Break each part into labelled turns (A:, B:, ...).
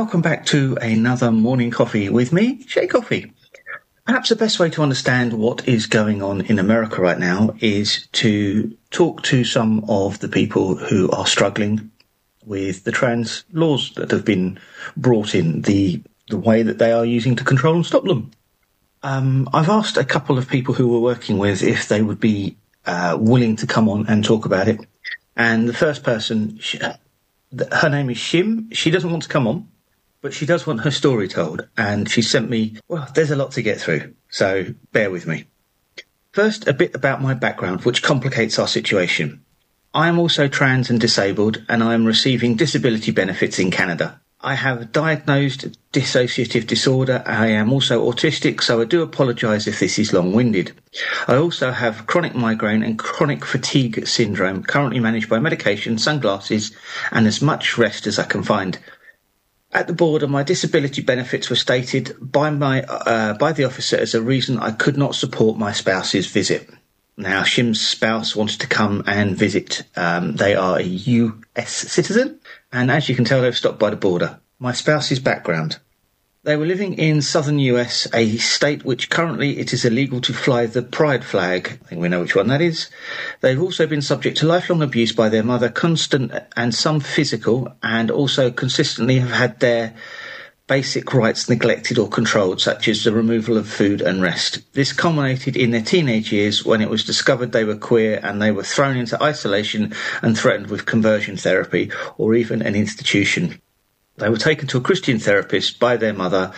A: welcome back to another morning coffee with me, Shay Coffee. Perhaps the best way to understand what is going on in America right now is to talk to some of the people who are struggling with the trans laws that have been brought in, the way that they are using to control and stop them. I've asked a couple of people who we're working with if they would be willing to come on and talk about it. And the first person, her name is Shim. She doesn't want to come on, but she does want her story told. And she sent me, well, there's a lot to get through, so bear with me. First, a bit about my background, which complicates our situation. I am also trans and disabled, and I am receiving disability benefits in Canada. I have a diagnosed dissociative disorder. I am also autistic, so I do apologise if this is long-winded. I also have chronic migraine and chronic fatigue syndrome, currently managed by medication, sunglasses, and as much rest as I can find. At the border, my disability benefits were stated by the officer as a reason I could not support my spouse's visit. Now, Shim's spouse wanted to come and visit. They are a US citizen, and as you can tell, they've stopped by the border. My spouse's background. They were living in southern US, a state which currently it is illegal to fly the pride flag. I think we know which one that is. They've also been subject to lifelong abuse by their mother, constant and some physical, and also consistently have had their basic rights neglected or controlled, such as the removal of food and rest. This culminated in their teenage years when it was discovered they were queer and they were thrown into isolation and threatened with conversion therapy or even an institution. They were taken to a Christian therapist by their mother,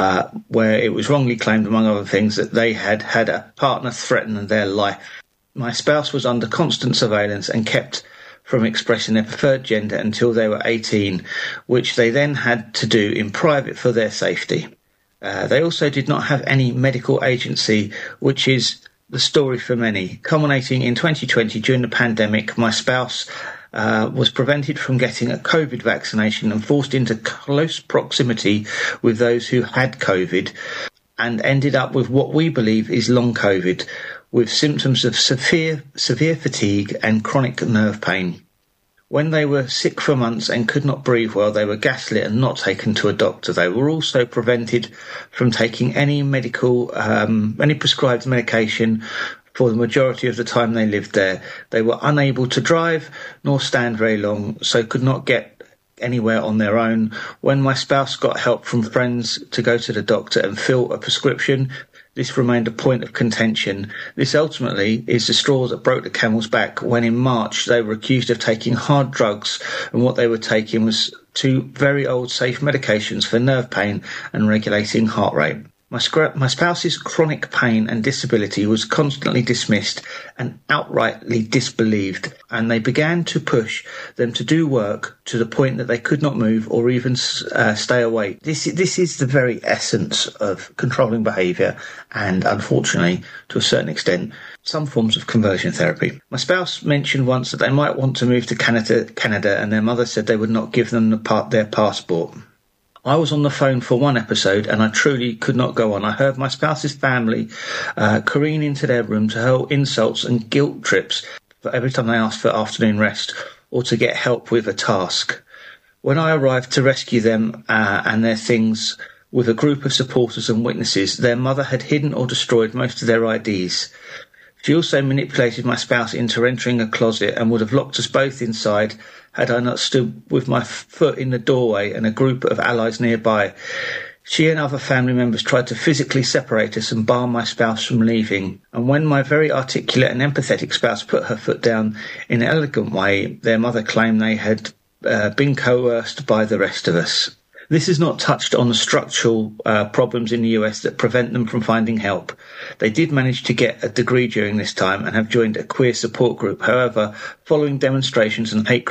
A: where it was wrongly claimed, among other things, that they had had a partner threaten their life. My spouse was under constant surveillance and kept from expressing their preferred gender until they were 18, which they then had to do in private for their safety. They also did not have any medical agency, which is the story for many. Culminating in 2020 during the pandemic, my spouse was prevented from getting a COVID vaccination and forced into close proximity with those who had COVID and ended up with what we believe is long COVID, with symptoms of severe fatigue and chronic nerve pain. When they were sick for months and could not breathe well, they were gaslit and not taken to a doctor. They were also prevented from taking any prescribed medication for the majority of the time they lived there. They were unable to drive nor stand very long, so could not get anywhere on their own. When my spouse got help from friends to go to the doctor and fill a prescription, this remained a point of contention. This ultimately is the straw that broke the camel's back when in March they were accused of taking hard drugs, and what they were taking was two very old safe medications for nerve pain and regulating heart rate. My spouse's chronic pain and disability was constantly dismissed and outrightly disbelieved, and they began to push them to do work to the point that they could not move or even stay awake. This is the very essence of controlling behaviour and, unfortunately, to a certain extent, some forms of conversion therapy. My spouse mentioned once that they might want to move to Canada, and their mother said they would not give them their passport. I was on the phone for one episode and I truly could not go on. I heard my spouse's family careen into their room to hurl insults and guilt trips for every time they asked for afternoon rest or to get help with a task. When I arrived to rescue them and their things with a group of supporters and witnesses, their mother had hidden or destroyed most of their IDs. She also manipulated my spouse into entering a closet and would have locked us both inside had I not stood with my foot in the doorway and a group of allies nearby. She and other family members tried to physically separate us and bar my spouse from leaving. And when my very articulate and empathetic spouse put her foot down in an elegant way, their mother claimed they had been coerced by the rest of us. This has not touched on the structural problems in the US that prevent them from finding help. They did manage to get a degree during this time and have joined a queer support group. However, following demonstrations and hate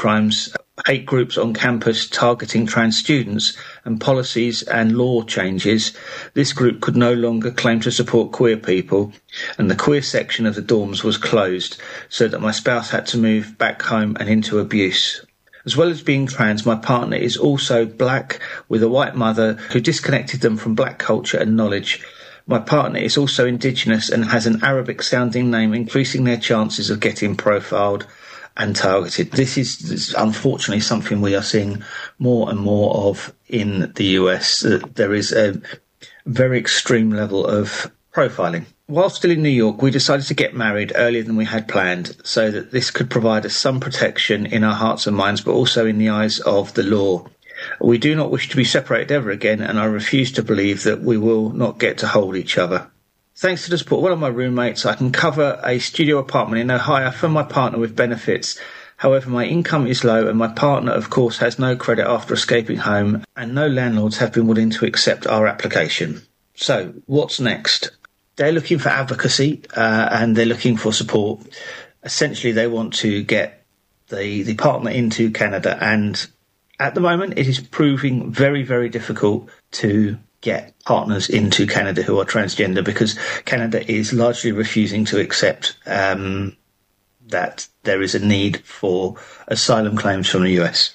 A: groups on campus targeting trans students and policies and law changes, this group could no longer claim to support queer people, and the queer section of the dorms was closed, so that my spouse had to move back home and into abuse. As well as being trans, my partner is also black with a white mother who disconnected them from black culture and knowledge. My partner is also indigenous and has an Arabic-sounding name, increasing their chances of getting profiled. and targeted. This is unfortunately something we are seeing more and more of in the US. There is a very extreme level of profiling. While still in New York, we decided to get married earlier than we had planned so that this could provide us some protection in our hearts and minds, but also in the eyes of the law. We do not wish to be separated ever again, and I refuse to believe that we will not get to hold each other. Thanks to the support of one of my roommates, I can cover a studio apartment in Ohio for my partner with benefits. However, my income is low and my partner, of course, has no credit after escaping home, and no landlords have been willing to accept our application. So, what's next? They're looking for advocacy and they're looking for support. Essentially, they want to get the partner into Canada, and at the moment, it is proving very, very difficult to get partners into Canada who are transgender, because Canada is largely refusing to accept that there is a need for asylum claims from the US.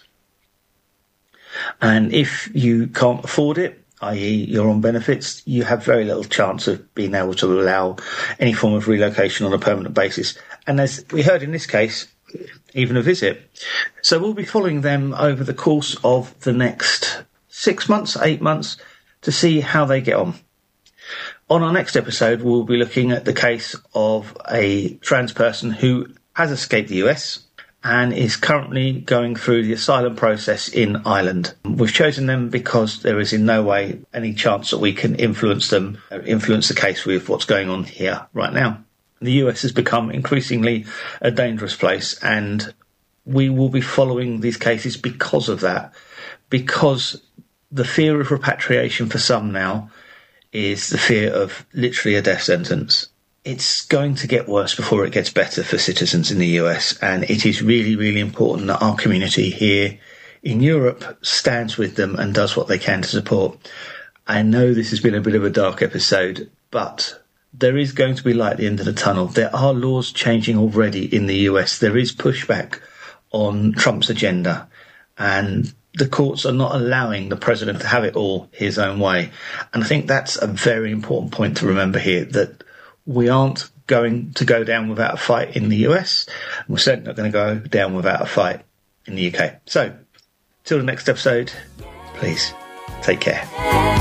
A: And if you can't afford it, i.e. you're on benefits, you have very little chance of being able to allow any form of relocation on a permanent basis. And as we heard in this case, even a visit. So we'll be following them over the course of the next 6 months, 8 months, to see how they get on. On our next episode, we'll be looking at the case of a trans person who has escaped the US and is currently going through the asylum process in Ireland. We've chosen them because there is in no way any chance that we can influence the case with what's going on here right now. The US has become increasingly a dangerous place, and we will be following these cases because of that, because the fear of repatriation for some now is the fear of literally a death sentence. It's going to get worse before it gets better for citizens in the US, and it is really, really important that our community here in Europe stands with them and does what they can to support. I know this has been a bit of a dark episode, but there is going to be light at the end of the tunnel. There are laws changing already in the US. There is pushback on Trump's agenda, and the courts are not allowing the president to have it all his own way. And I think that's a very important point to remember here, that we aren't going to go down without a fight in the US. We're certainly not going to go down without a fight in the UK. So, till the next episode, please take care.